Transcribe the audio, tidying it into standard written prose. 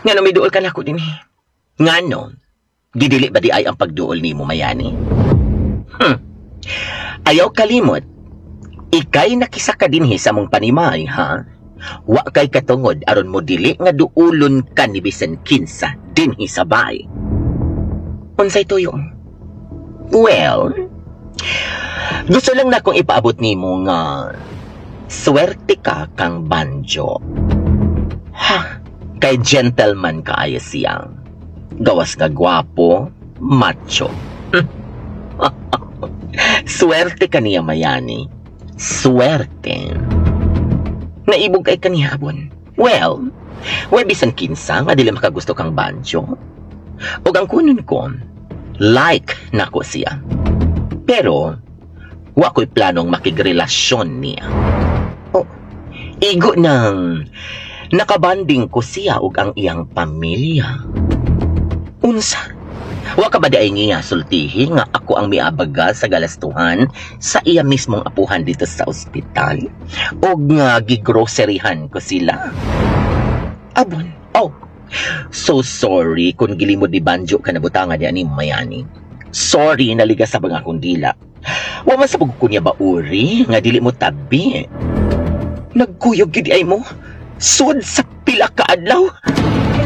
Nga may duol ka na ako din eh. Nga no, gidili ba di ay ang pagduol ni mo, Mayani? Ayaw kalimot, ikay nakisa ka dinhi sa mong panimay, ha? Wa kay katungod aron mo dili nga duulon ka ni bisan kinsa dinhi sa bay. Unsay tuyo? Well, gusto lang na kong ipaabot nimo nga swerte ka kang banjo. Ha, kay gentleman kaayo siyang. Gawas nga gwapo, macho. Swerte ka niya, Mayani. Swerte. Naibog ay kanihapon. Well, bisan kinsa nga dili makagusto kang banjo. O ang kunin ko, like na ko siya. Pero, wa ko'y planong makigrelasyon niya. O, igo nang nakabanding ko siya ug ang iyang pamilya. Unsa? Wa ka ba daay niya sultihi nga ako ang miabaga sa galastuhan sa iya mismong apuhan dito sa ospital? O nga gigroceryhan ko sila? Abon, oh, so sorry kung gilimod ni Banjo ka nabutangan niya ni Mayani. Sorry naliga sa bang akong dila. Wa man sa pag ko niya bauri nga dili mo tabi. Nagkuyog gid ay mo sud sa pila ka adlaw.